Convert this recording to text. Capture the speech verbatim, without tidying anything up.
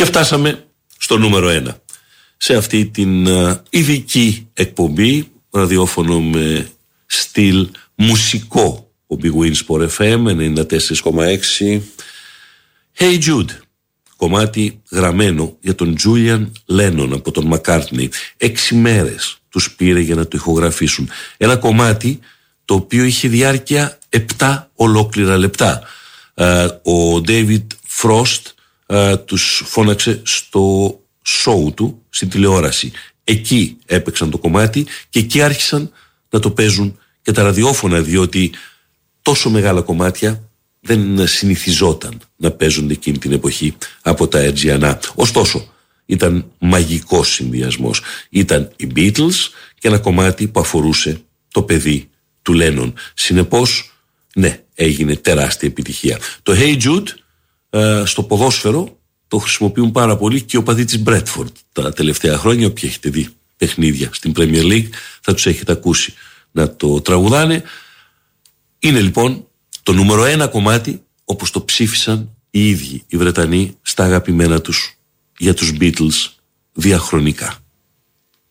Και φτάσαμε στο νούμερο ένα. Σε αυτή την uh, ειδική εκπομπή, ραδιόφωνο με στυλ μουσικό, ο Big Win Sport εφ εμ ενενήντα τέσσερα κόμμα έξι. Hey Jude, κομμάτι γραμμένο για τον Julian Lennon από τον McCartney. Έξι μέρες τους πήρε για να το ηχογραφήσουν. Ένα κομμάτι το οποίο είχε διάρκεια επτά ολόκληρα λεπτά. Uh, ο David Frost uh, τους φώναξε στο show του, στην τηλεόραση. Εκεί έπαιξαν το κομμάτι και εκεί άρχισαν να το παίζουν και τα ραδιόφωνα, διότι τόσο μεγάλα κομμάτια δεν συνηθιζόταν να παίζονται εκείνη την εποχή από τα ερ τζι εν έι. Ωστόσο, ήταν μαγικός συνδυασμός. Ήταν οι Beatles και ένα κομμάτι που αφορούσε το παιδί του Lennon. Συνεπώς, ναι, έγινε τεράστια επιτυχία. Το Hey Jude ε, στο ποδόσφαιρο το χρησιμοποιούν πάρα πολύ και οι οπαδοί της Bradford τα τελευταία χρόνια. Όποιοι έχετε δει παιχνίδια στην Premier League θα τους έχετε ακούσει να το τραγουδάνε. Είναι λοιπόν το νούμερο ένα κομμάτι όπως το ψήφισαν οι ίδιοι οι Βρετανοί στα αγαπημένα τους για τους Beatles διαχρονικά.